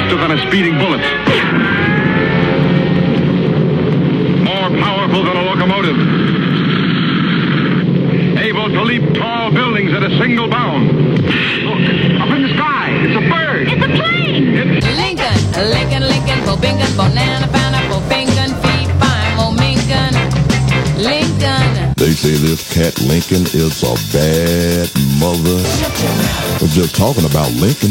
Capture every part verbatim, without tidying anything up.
faster than a speeding bullet. More powerful than a locomotive. Able to leap tall buildings at a single bound. Look, up in the sky. It's a bird. It's a plane. It's Lincoln, Lincoln, Lincoln, Bobingan, Bonana, Pineapple, Fingan, Fee, Fine, Momingan, Lincoln. They say this cat Lincoln is a bad mother. We're just talking about Lincoln.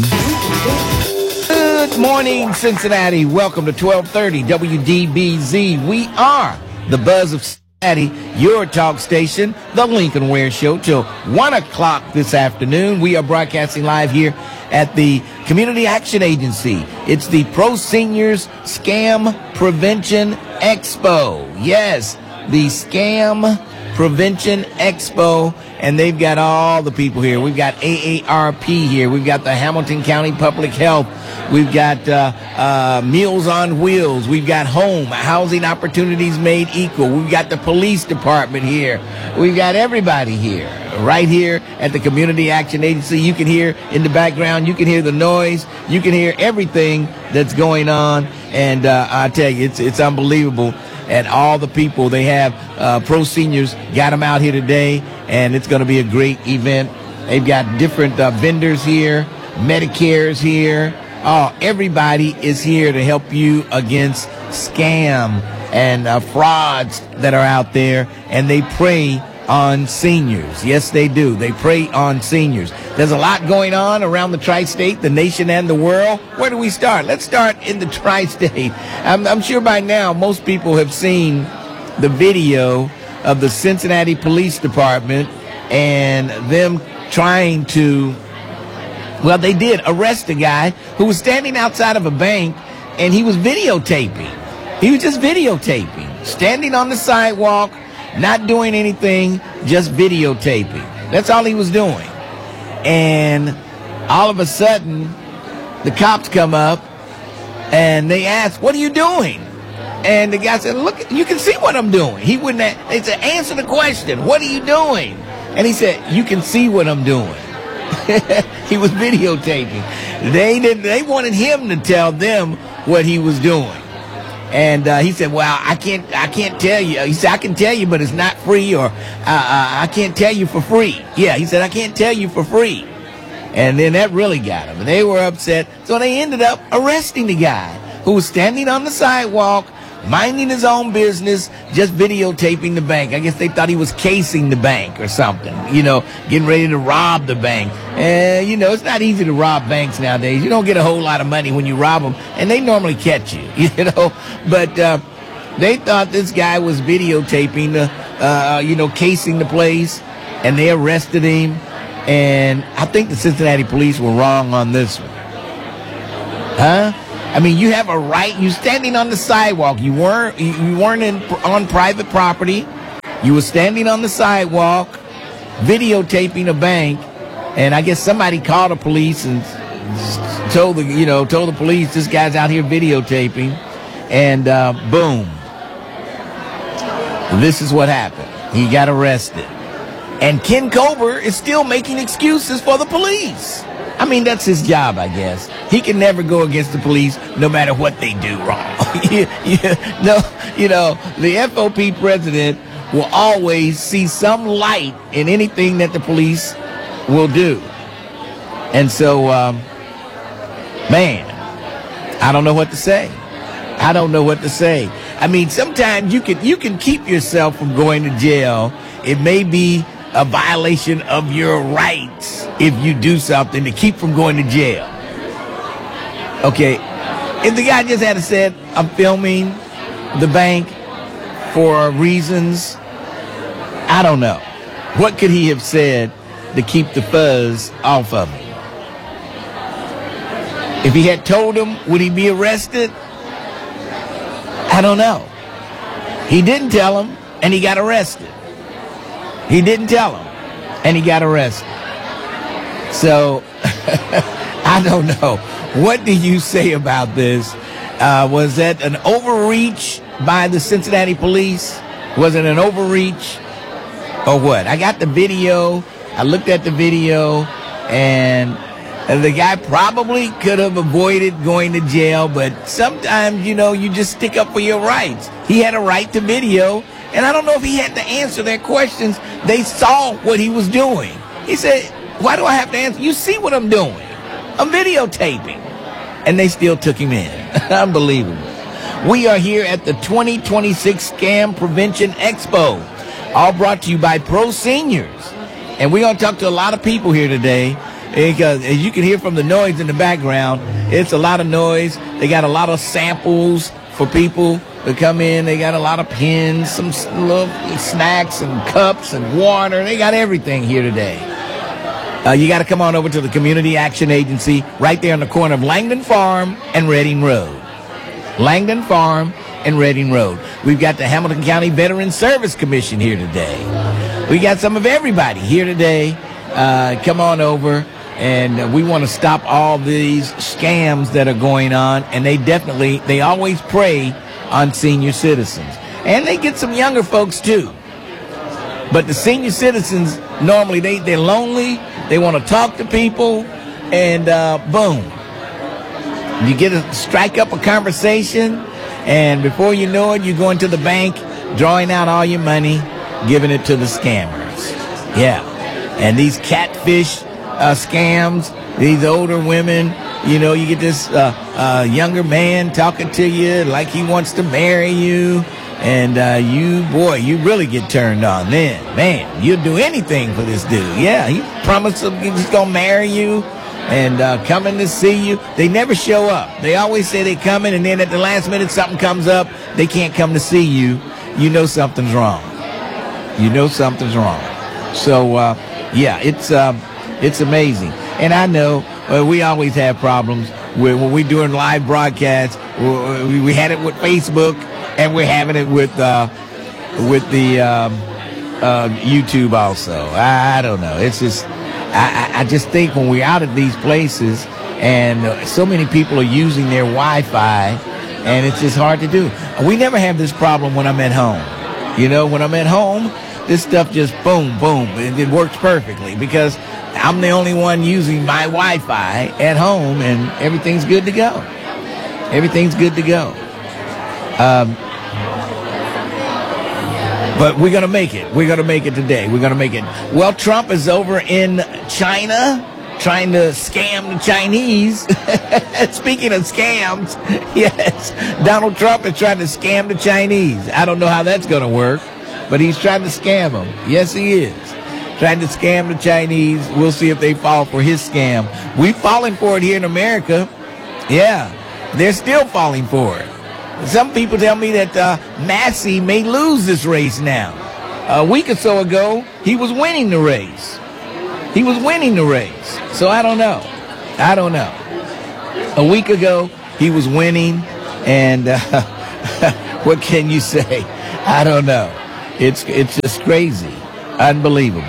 Good morning, Cincinnati. Welcome to twelve thirty W D B Z. We are the Buzz of Cincinnati, your talk station, the Lincoln Ware Show, till one o'clock this afternoon. We are broadcasting live here at the Community Action Agency. It's the Pro Seniors Scam Prevention Expo. Yes, the Scam Prevention Expo, and they've got all the people here. We've got A A R P here. We've got the Hamilton County Public Health. We've got uh, uh, Meals on Wheels. We've got Home, Housing Opportunities Made Equal. We've got the police department here. We've got everybody here, right here at the Community Action Agency. You can hear in the background, you can hear the noise, you can hear everything that's going on, and uh, I tell you, it's it's unbelievable. And all the people they have, uh, Pro Seniors got them out here today, and it's going to be a great event. They've got different uh, vendors here, Medicare's here. Oh, everybody is here to help you against scam and uh, frauds that are out there, and they prey on seniors. Yes, they do. They prey on seniors. There's a lot going on around the tri-state, the nation, and the world. Where do we start? Let's start in the tri-state. I'm, I'm sure by now most people have seen the video of the Cincinnati Police Department and them trying to, well, they did arrest a guy who was standing outside of a bank, and he was videotaping. He was just videotaping, standing on the sidewalk, not doing anything, just videotaping. That's all he was doing. And all of a sudden, the cops come up, and they ask, "What are you doing?" And the guy said, "Look, you can see what I'm doing." He wouldn't have, they said, "Answer the question. What are you doing?" And he said, "You can see what I'm doing." He was videotaping. They didn't. They wanted him to tell them what he was doing. And uh, he said, "Well, I can't. I can't tell you." He said, "I can tell you, but it's not free, or uh, uh, I can't tell you for free." Yeah, he said, "I can't tell you for free." And then that really got them. And they were upset. So they ended up arresting the guy who was standing on the sidewalk, minding his own business, just videotaping the bank. I guess they thought he was casing the bank or something, you know, getting ready to rob the bank. And, you know, it's not easy to rob banks nowadays. You don't get a whole lot of money when you rob them, and they normally catch you, you know. But uh, they thought this guy was videotaping, the, uh, you know, casing the place, and they arrested him. And I think the Cincinnati police were wrong on this one. Huh? I mean, you have a right. You're standing on the sidewalk. You weren't. You weren't in, on private property. You were standing on the sidewalk, videotaping a bank, and I guess somebody called the police and told the you know told the police this guy's out here videotaping, and uh, boom, this is what happened. He got arrested, and Ken Kober is still making excuses for the police. I mean, that's his job, I guess. He can never go against the police no matter what they do wrong. yeah, yeah, no, you know, the F O P president will always see some light in anything that the police will do. And so, um, man, I don't know what to say. I don't know what to say. I mean, sometimes you can, you can keep yourself from going to jail. It may be a violation of your rights if you do something to keep from going to jail. Okay, if the guy just had said, "I'm filming the bank for reasons," I don't know. What could he have said to keep the fuzz off of him? If he had told him, would he be arrested? I don't know. He didn't tell him, and he got arrested. He didn't tell him, and he got arrested. So, I don't know. What do you say about this? Uh, was that an overreach by the Cincinnati police? Was it an overreach or what? I got the video. I looked at the video, and And the guy probably could have avoided going to jail, but sometimes, you know, you just stick up for your rights. He had a right to video, and I don't know if he had to answer their questions. They saw what he was doing. He said, why do I have to answer? You see what I'm doing. I'm videotaping. And they still took him in. Unbelievable. We are here at the twenty twenty-six Scam Prevention Expo, all brought to you by Pro Seniors. And we're going to talk to a lot of people here today. Because as you can hear from the noise in the background, it's a lot of noise. They got a lot of samples for people to come in. They got a lot of pens, some little snacks and cups and water. They got everything here today. Uh, you got to come on over to the Community Action Agency right there on the corner of Langdon Farm and Reading Road. Langdon Farm and Reading Road. We've got the Hamilton County Veterans Service Commission here today. We got some of everybody here today. Uh, come on over. And we want to stop all these scams that are going on. And they definitely, they always prey on senior citizens. And they get some younger folks, too. But the senior citizens, normally, they, they're lonely. They want to talk to people. And uh, boom. You get to strike up a conversation. And before you know it, you're going to the bank, drawing out all your money, giving it to the scammers. Yeah. And these catfish Uh, scams, these older women, you know, you get this uh, uh, younger man talking to you like he wants to marry you, and uh, you, boy, you really get turned on then. Man, you'll do anything for this dude. Yeah, he promised he's going to marry you and uh, coming to see you. They never show up. They always say they're coming, and then at the last minute something comes up, they can't come to see you. You know something's wrong. You know something's wrong. So, uh, yeah, it's... Uh, It's amazing. And I know uh, we always have problems with, when we're doing live broadcasts. We, we had it with Facebook, and we're having it with uh, with the um, uh, YouTube also. I, I don't know. It's just, I, I just think when we're out at these places and so many people are using their Wi-Fi, and it's just hard to do. We never have this problem when I'm at home. You know, when I'm at home, this stuff just boom, boom. It, it works perfectly because I'm the only one using my Wi-Fi at home, and everything's good to go. Everything's good to go. Um, but we're going to make it. We're going to make it today. We're going to make it. Well, Trump is over in China trying to scam the Chinese. Speaking of scams, yes, Donald Trump is trying to scam the Chinese. I don't know how that's going to work, but he's trying to scam them. Yes, he is. Trying to scam the Chinese. We'll see if they fall for his scam. We've fallen for it here in America. Yeah, they're still falling for it. Some people tell me that uh, Massey may lose this race now. A week or so ago, he was winning the race. He was winning the race. So I don't know. I don't know. A week ago, he was winning, and uh, what can you say? I don't know. It's it's just crazy. Unbelievable.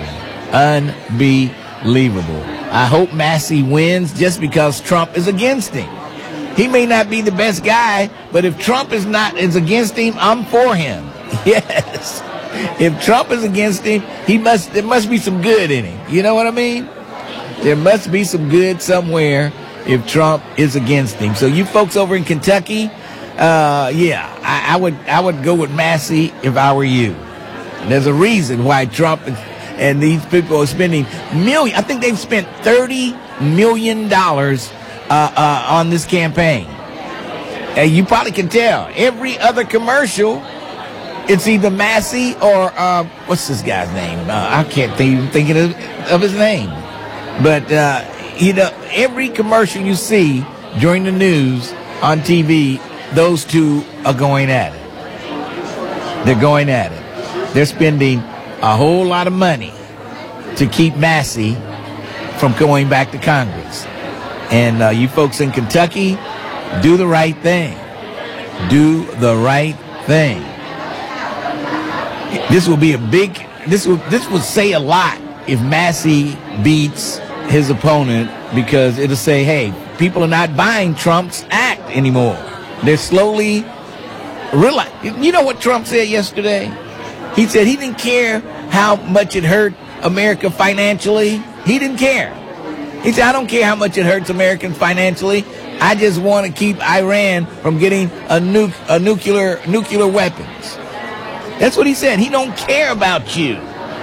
Unbelievable. I hope Massey wins just because Trump is against him. He may not be the best guy, but if Trump is not is against him, I'm for him. Yes. If Trump is against him, he must there must be some good in him. You know what I mean? There must be some good somewhere if Trump is against him. So you folks over in Kentucky, uh, yeah, I, I would I would go with Massey if I were you. There's a reason why Trump is, and these people are spending million. I think they've spent thirty million dollars uh, uh, on this campaign. And you probably can tell every other commercial, it's either Massey or uh, what's this guy's name? Uh, I can't think, even thinking of, of his name. But uh, you know, every commercial you see during the news on T V, those two are going at it. They're going at it. They're spending a whole lot of money to keep Massey from going back to Congress. And uh, you folks in Kentucky, do the right thing. Do the right thing. This will be a big, this will, this will say a lot if Massey beats his opponent, because it'll say, hey, people are not buying Trump's act anymore. They're slowly realize. You know what Trump said yesterday? He said he didn't care how much it hurt America financially. He didn't care. He said, I don't care how much it hurts Americans financially. I just want to keep Iran from getting a, nu- a nuclear nuclear weapons. That's what he said. He don't care about you.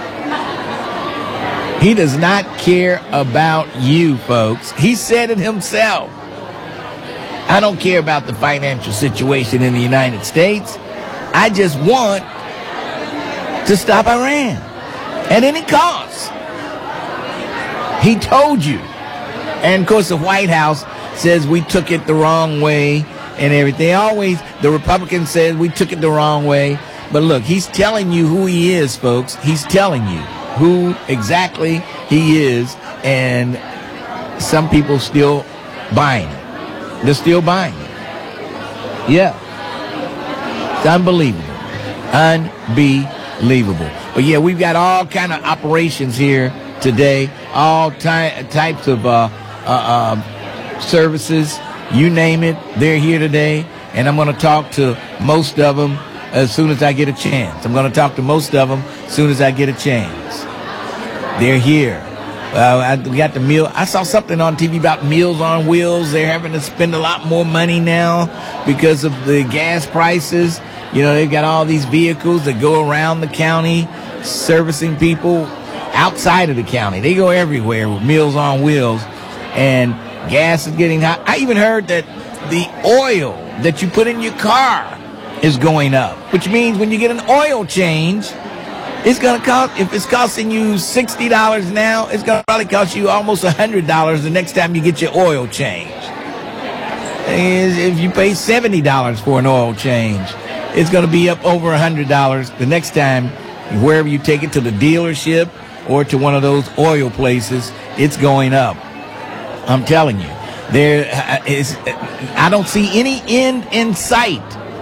He does not care about you, folks. He said it himself. I don't care about the financial situation in the United States. I just want to stop Iran at any cost. He told you. And, of course, the White House says we took it the wrong way and everything. Always, the Republicans said we took it the wrong way. But, look, he's telling you who he is, folks. He's telling you who exactly he is, and some people still buying it. They're still buying it. Yeah. It's unbelievable. Unbelievable. But, yeah, we've got all kind of operations here today, all ty- types of uh, uh, uh, services, you name it, they're here today, and I'm going to talk to most of them as soon as I get a chance. I'm going to talk to most of them as soon as I get a chance. They're here. Uh, I, we got the meal. I saw something on T V about Meals on Wheels. They're having to spend a lot more money now because of the gas prices. You know, they've got all these vehicles that go around the county servicing people outside of the county. They go everywhere with Meals on Wheels, and gas is getting high. I even heard that the oil that you put in your car is going up, which means when you get an oil change, it's going to cost, if it's costing you sixty dollars now, it's going to probably cost you almost one hundred dollars the next time you get your oil change. If you pay seventy dollars for an oil change, it's going to be up over one hundred dollars the next time, wherever you take it, to the dealership or to one of those oil places, it's going up. I'm telling you, there is, I don't see any end in sight.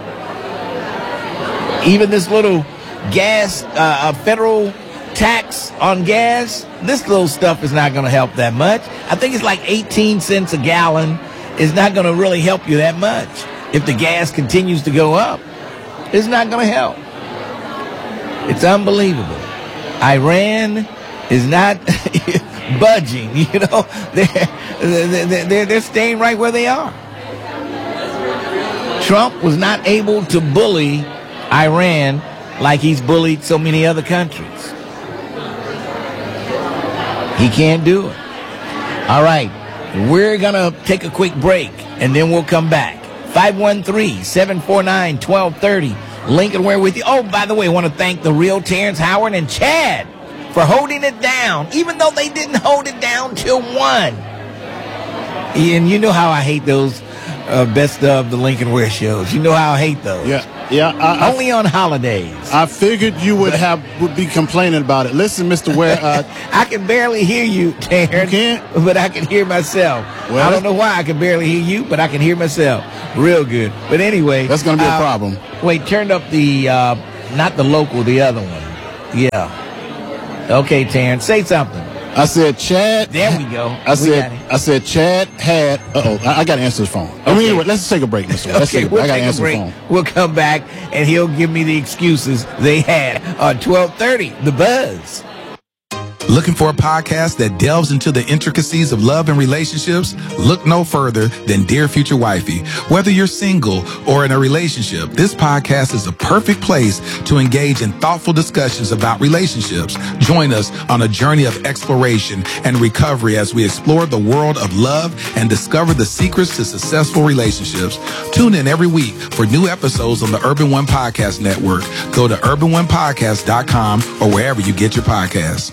Even this little gas, uh, federal tax on gas, this little stuff is not going to help that much. I think it's like eighteen cents a gallon. It's not going to really help you that much. If the gas continues to go up, it's not going to help. It's unbelievable. Iran is not budging, you know. They're, they're, they're staying right where they are. Trump was not able to bully Iran like he's bullied so many other countries. He can't do it. All right, we're going to take a quick break, and then we'll come back. five one three, seven four nine, one two three zero. Lincoln, we're with you. Oh, by the way, I want to thank the real Terrence Howard and Chad for holding it down, even though they didn't hold it down till one. And you know how I hate those uh, best of the Lincoln Ware shows. You know how I hate those. Yeah. Yeah, I, only I, on holidays. I figured you would have would be complaining about it. Listen, Mister Ware, uh, I can barely hear you, Terrence. You can't? But I can hear myself. Well, I don't know why I can barely hear you, but I can hear myself real good. But anyway, that's going to be uh, a problem. Wait, turn up the uh, not the local, the other one. Yeah. Okay, Terrence, say something. I said Chad. There we go. I we said I said Chad had. Uh oh, I, I got to answer his phone. Okay. I mean, anyway, let's take a break, Mister Let's okay, take a we'll break. I got take to answer a break. the phone. We'll come back and he'll give me the excuses they had on twelve thirty. The Buzz. Looking for a podcast that delves into the intricacies of love and relationships? Look no further than Dear Future Wifey. Whether you're single or in a relationship, this podcast is a perfect place to engage in thoughtful discussions about relationships. Join us on a journey of exploration and recovery as we explore the world of love and discover the secrets to successful relationships. Tune in every week for new episodes on the Urban One Podcast Network. Go to urban one podcast dot com or wherever you get your podcasts.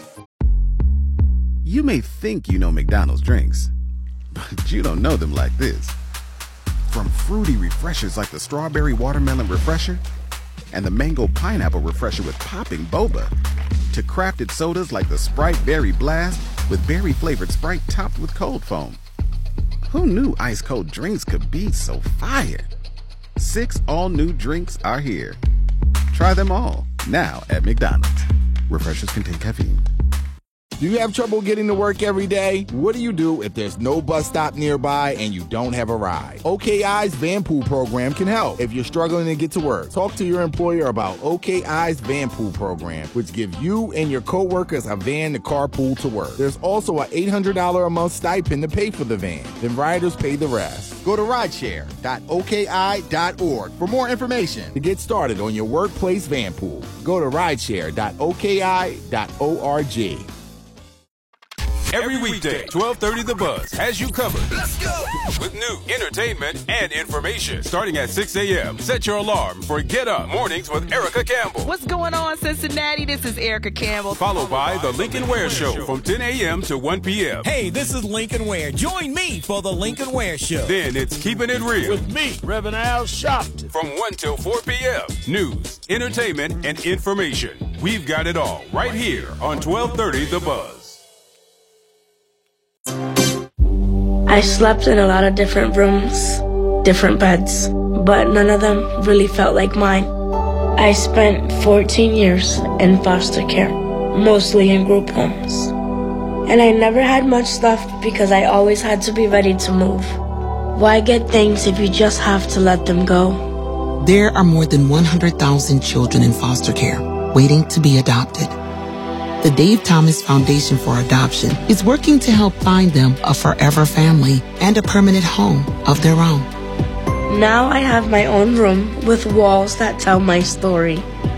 You may think you know McDonald's drinks, but you don't know them like this. From fruity refreshers like the Strawberry Watermelon Refresher and the Mango Pineapple Refresher with popping boba, to crafted sodas like the Sprite Berry Blast with berry-flavored Sprite topped with cold foam. Who knew ice-cold drinks could be so fire? Six all-new drinks are here. Try them all, now at McDonald's. Refreshers contain caffeine. Do you have trouble getting to work every day? What do you do if there's no bus stop nearby and you don't have a ride? O K I's Van Pool program can help. If you're struggling to get to work, talk to your employer about O K I's Van Pool program, which gives you and your coworkers a van to carpool to work. There's also an eight hundred dollars a month stipend to pay for the van. Then riders pay the rest. Go to rideshare dot O K I dot org for more information to get started on your workplace van pool. Go to rideshare dot O K I dot org. Every weekday, twelve thirty The Buzz has you covered. Let's go! With news, entertainment, and information. Starting at six a.m., set your alarm for Get Up Mornings with Erica Campbell. What's going on, Cincinnati? This is Erica Campbell. Followed by The Lincoln Ware Show from ten a.m. to one p.m. Hey, this is Lincoln Ware. Join me for The Lincoln Ware Show. Then it's Keeping It Real. With me, Reverend Al Sharpton. From one till four p.m. News, entertainment, and information. We've got it all right here on twelve thirty The Buzz. I slept in a lot of different rooms, different beds, but none of them really felt like mine. I spent fourteen years in foster care, mostly in group homes. And I never had much left because I always had to be ready to move. Why get things if you just have to let them go? There are more than one hundred thousand children in foster care waiting to be adopted. The Dave Thomas Foundation for Adoption is working to help find them a forever family and a permanent home of their own. Now I have my own room with walls that tell my story.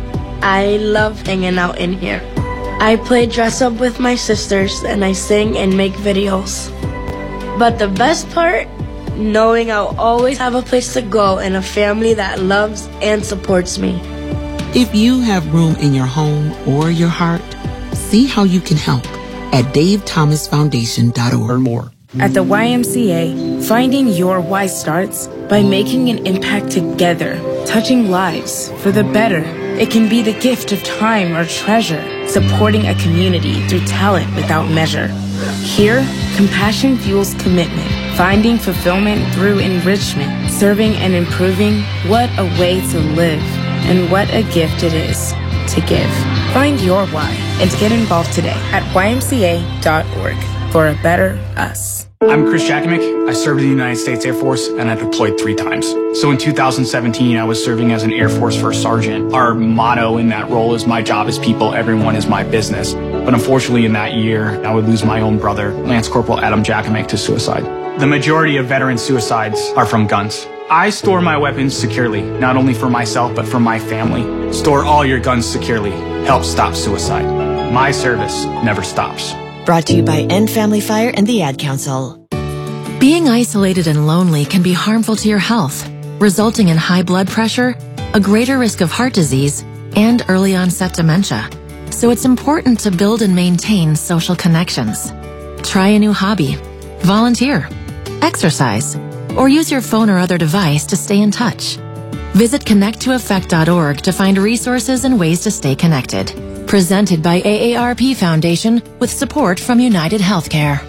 I love hanging out in here. I play dress up with my sisters and I sing and make videos. But the best part? Knowing I'll always have a place to go and a family that loves and supports me. If you have room in your home or your heart, see how you can help at dave thomas foundation dot org. Learn more. At the Y M C A, finding your why starts by making an impact together, touching lives for the better. It can be the gift of time or treasure, supporting a community through talent without measure. Here, compassion fuels commitment, finding fulfillment through enrichment, serving and improving. What a way to live, and what a gift it is to give. Find your why and get involved today at Y M C A dot org for a better us. I'm Chris Jakimick. I served in the United States Air Force and I deployed three times. So in two thousand seventeen, I was serving as an Air Force First Sergeant. Our motto in that role is my job is people, everyone is my business. But unfortunately in that year, I would lose my own brother, Lance Corporal Adam Jakimick, to suicide. The majority of veteran suicides are from guns. I store my weapons securely, not only for myself, but for my family. Store all your guns securely. Help stop suicide. My service never stops. Brought to you by End Family Fire and the Ad Council. Being isolated and lonely can be harmful to your health, resulting in high blood pressure, a greater risk of heart disease, and early onset dementia. So it's important to build and maintain social connections. Try a new hobby, volunteer, exercise, or use your phone or other device to stay in touch. Visit connect to effect dot org to find resources and ways to stay connected. Presented by A A R P Foundation with support from United Healthcare.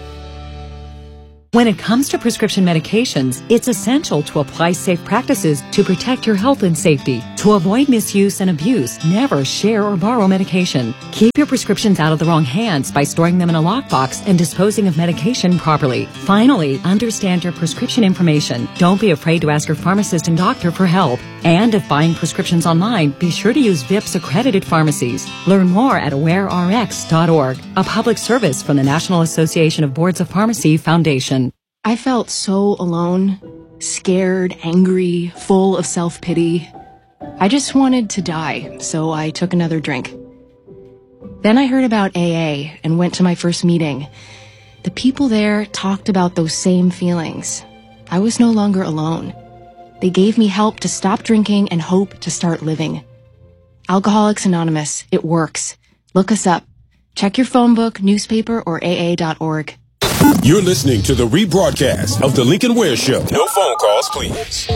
When it comes to prescription medications, it's essential to apply safe practices to protect your health and safety. To avoid misuse and abuse, never share or borrow medication. Keep your prescriptions out of the wrong hands by storing them in a lockbox and disposing of medication properly. Finally, understand your prescription information. Don't be afraid to ask your pharmacist and doctor for help. And if buying prescriptions online, be sure to use V I P S accredited pharmacies. Learn more at aware R X dot org, a public service from the National Association of Boards of Pharmacy Foundation. I felt so alone, scared, angry, full of self-pity. I just wanted to die, so I took another drink. Then I heard about A A and went to my first meeting. The people there talked about those same feelings. I was no longer alone. They gave me help to stop drinking and hope to start living. Alcoholics Anonymous, it works. Look us up. Check your phone book, newspaper, or A A dot org. You're listening to the rebroadcast of The Lincoln Ware Show. No phone calls, please.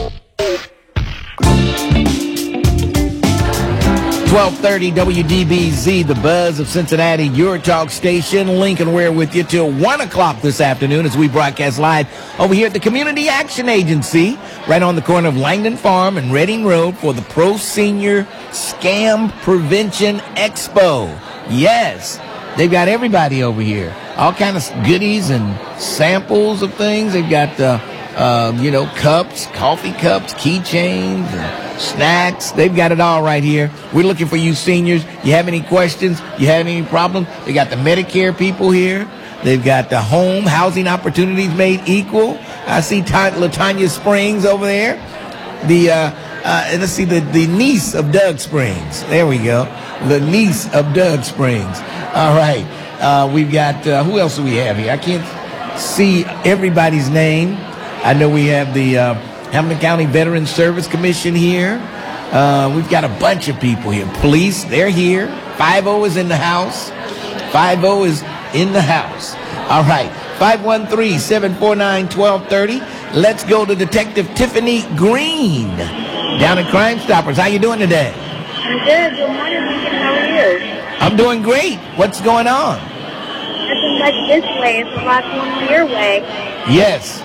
twelve thirty W D B Z, the Buzz of Cincinnati, your talk station. Lincoln Ware with you till one o'clock this afternoon as we broadcast live over here at the Community Action Agency, right on the corner of Langdon Farm and Reading Road for the Pro Senior Scam Prevention Expo. Yes, They've got everybody over here. All kind of goodies and samples of things. They've got, uh, uh, you know, cups, coffee cups, keychains, and snacks. They've got it all right here. We're looking for you seniors. You have any questions? You have any problems? They got the Medicare people here. They've got the home housing opportunities made equal. I see Ty- LaTanya Springs over there. The, uh, uh, let's see, the, the niece of Doug Springs. There we go. The niece of Doug Springs. All right. Uh, we've got, uh, who else do we have here? I can't see everybody's name. I know we have the uh, Hamilton County Veterans Service Commission here. Uh, we've got a bunch of people here. Police, they're here. five oh is in the house. five oh is in the house. All right. five one three, seven four nine, one two three oh. Let's go to Detective Tiffany Green down at Crime Stoppers. How you doing today? I'm good. Good morning, Lincoln. How are you? I'm doing great. What's going on? Nothing much this way. It's a lot going on your way. Yes.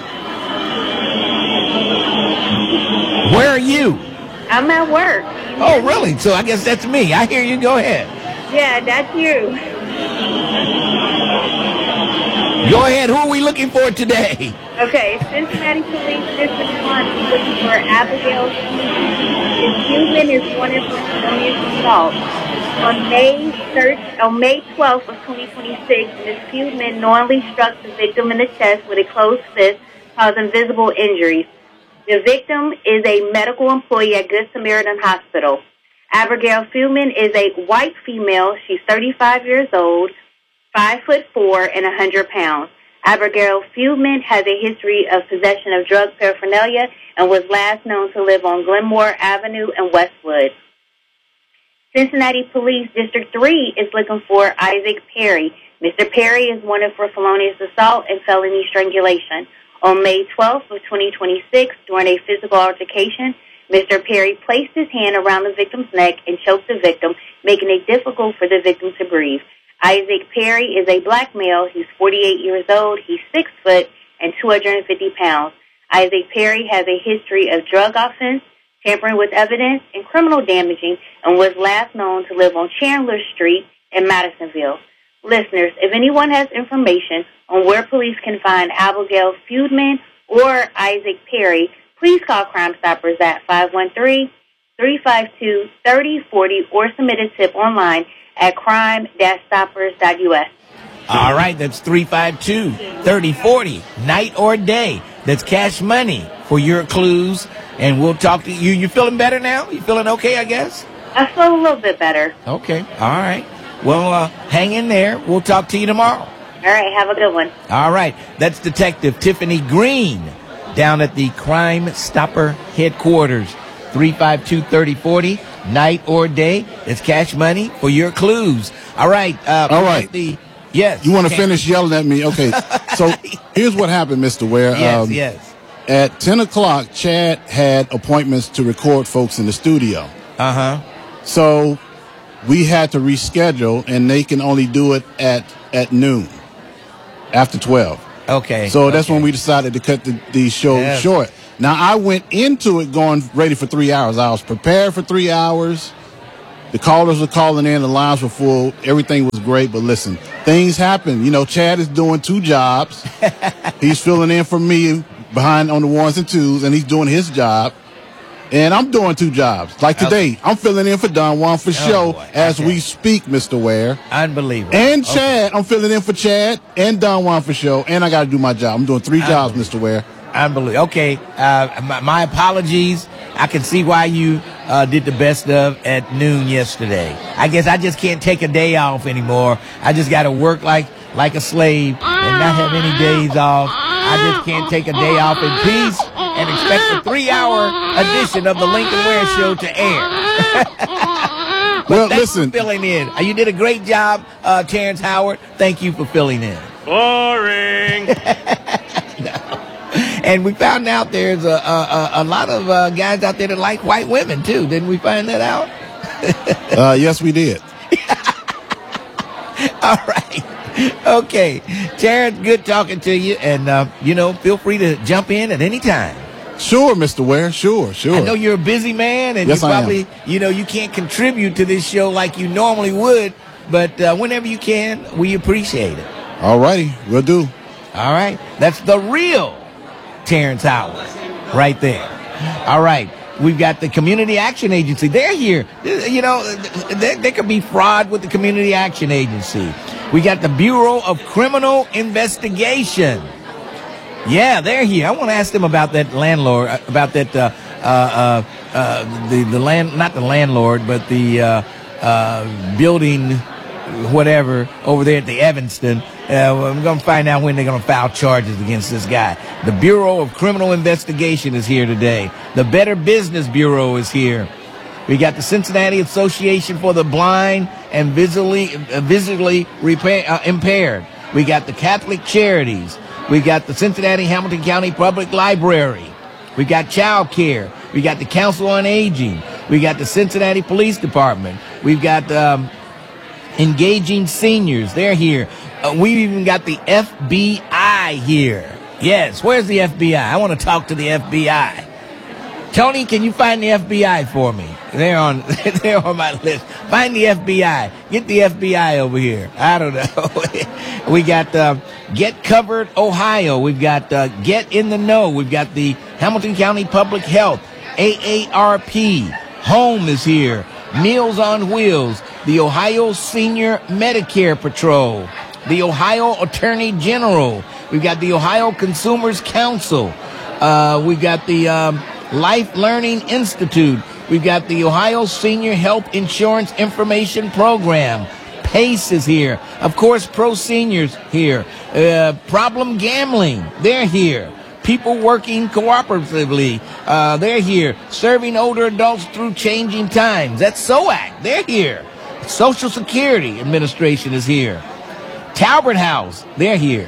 Where are you? I'm at work. Oh, really? So I guess that's me. I hear you. Go ahead. Yeah, that's you. Go ahead. Who are we looking for today? Okay, Cincinnati Police District one is looking for Abigail Human is wanted for felonious assault. On May third, on May twelfth of twenty twenty-six, Miz Feudman knowingly struck the victim in the chest with a closed fist, causing visible injuries. The victim is a medical employee at Good Samaritan Hospital. Abigail Feudman is a white female. She's thirty-five years old, five foot four, and one hundred pounds. Abigail Feudman has a history of possession of drug paraphernalia and was last known to live on Glenmore Avenue in Westwood. Cincinnati Police District three is looking for Isaac Perry. Mister Perry is wanted for felonious assault and felony strangulation. On May twelfth of twenty twenty-six, during a physical altercation, Mister Perry placed his hand around the victim's neck and choked the victim, making it difficult for the victim to breathe. Isaac Perry is a black male. He's forty-eight years old. He's six foot and two hundred fifty pounds. Isaac Perry has a history of drug offense, tampering with evidence, and criminal damaging, and was last known to live on Chandler Street in Madisonville. Listeners, if anyone has information on where police can find Abigail Feudman or Isaac Perry, please call Crime Stoppers at five one three, three five two, three oh four oh or submit a tip online at crime dash stoppers dot U S. All right, that's three five two, three oh four oh, night or day. That's cash money for your clues, and we'll talk to you. You feeling better now? You feeling okay, I guess? I feel a little bit better. Okay, all right. Well, uh, hang in there. We'll talk to you tomorrow. All right, have a good one. All right, that's Detective Tiffany Green down at the Crime Stopper headquarters. three five two, three oh four oh, night or day. It's cash money for your clues. All right. Uh, All right. The, yes. You want to finish yelling at me? Okay. So here's what happened, Mister Ware. Yes, um, yes. At ten o'clock, Chad had appointments to record folks in the studio. Uh-huh. So we had to reschedule, and they can only do it at, at noon, after twelve. Okay. So that's okay. when we decided to cut the, the show yes. short. Now, I went into it going ready for three hours. I was prepared for three hours. The callers were calling in. The lines were full. Everything was great. But listen, things happen. You know, Chad is doing two jobs. He's filling in for me behind on the ones and twos, and he's doing his job. And I'm doing two jobs. Like today, okay. I'm filling in for Don Juan for show oh, as okay. we speak, Mister Ware. Unbelievable. And Chad, okay. I'm filling in for Chad and Don Juan for show, and I got to do my job. I'm doing three jobs, Mister Ware. Unbelievable. Okay, uh, my, my apologies. I can see why you uh, did the best of at noon yesterday. I guess I just can't take a day off anymore. I just got to work like like a slave and not have any days off. I just can't take a day off in peace and expect a three-hour edition of the Lincoln Ware Show to air. But well, thanks listen. for filling in. You did a great job, uh, Terrence Howard. Thank you for filling in. Boring. No. And we found out there's a, a, a lot of uh, guys out there that like white women, too. Didn't we find that out? uh, yes, we did. All right. Okay. Terrence, good talking to you. And, uh, you know, feel free to jump in at any time. Sure, Mister Ware. Sure, sure. I know you're a busy man, and yes, you probably, I am. you know, you can't contribute to this show like you normally would but uh, whenever you can, we appreciate it. All righty, we'll do. All right. That's the real Terrence Howard right there. All right. We've got the Community Action Agency. They're here. You know, there, there could be fraud with the Community Action Agency. We got the Bureau of Criminal Investigation. Yeah, they're here. I want to ask them about that landlord, about that, uh, uh, uh, uh, the, the land, not the landlord, but the, uh, uh, building, whatever, over there at the Evanston. Uh, I'm going to find out when they're going to file charges against this guy. The Bureau of Criminal Investigation is here today. The Better Business Bureau is here. We got the Cincinnati Association for the Blind and Visually, uh, visually repair, uh, Impaired. We got the Catholic Charities. We got the Cincinnati Hamilton County Public Library. We got child care. We got the Council on Aging. We got the Cincinnati Police Department. We've got um, Engaging Seniors. They're here. Uh, we've even got the F B I here. Yes, where's the F B I? I want to talk to the F B I. Tony, can you find the F B I for me? They're on, they're on my list. Find the F B I. Get the F B I over here. I don't know. We got uh, Get Covered Ohio. We've got uh, Get in the Know. We've got the Hamilton County Public Health. A A R P. Home is here. Meals on Wheels. The Ohio Senior Medicare Patrol. The Ohio Attorney General. We've got the Ohio Consumers Council. Uh, we've got the um, Life Learning Institute. We've got the Ohio Senior Health Insurance Information Program. PACE is here. Of course, Pro Seniors here. Uh, Problem Gambling, they're here. People Working Cooperatively, uh, they're here. Serving Older Adults Through Changing Times. That's S O A C, they're here. Social Security Administration is here. Talbert House, they're here.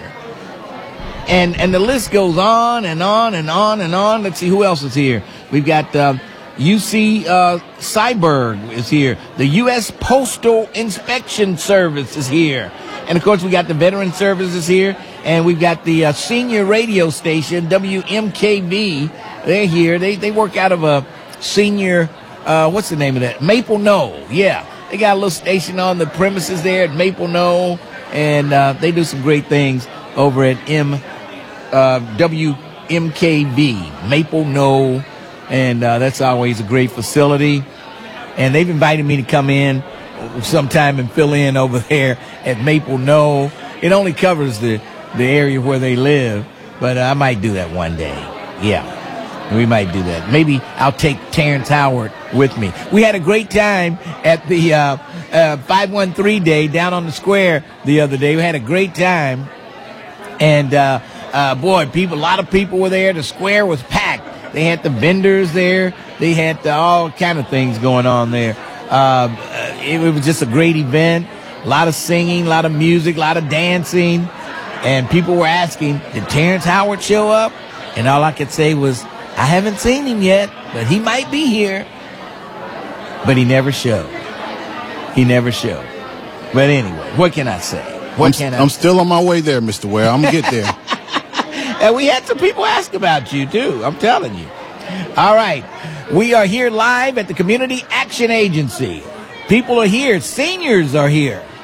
And and the list goes on and on and on and on. Let's see who else is here. We've got uh, U C uh, Cyberg is here. The U S Postal Inspection Service is here. And, of course, we got the Veteran Services here. And we've got the uh, senior radio station, W M K V. They're here. They they work out of a senior, uh, what's the name of that? Maple Knoll. Yeah. They got a little station on the premises there at Maple Knoll. And uh, they do some great things over at M, uh, W M K V, Maple Knoll. And uh, that's always a great facility. And they've invited me to come in sometime and fill in over there at Maple Knoll. It only covers the, the area where they live, but uh, I might do that one day. Yeah, we might do that. Maybe I'll take Terrence Howard with me. We had a great time at the uh, uh, five one three Day down on the square the other day. We had a great time. And, uh, uh, boy, people, a lot of people were there. The square was packed. They had the vendors there. They had the, all kind of things going on there. Uh, it, it was just a great event. A lot of singing, a lot of music, a lot of dancing. And people were asking, did Terrence Howard show up? And all I could say was, I haven't seen him yet, but he might be here. But he never showed. He never showed. But anyway, what can I say? What I'm, can I I'm say? still on my way there, Mister Ware. I'm going to get there. And we had some people ask about you, too. I'm telling you. All right. We are here live at the Community Action Agency. People are here. Seniors are here.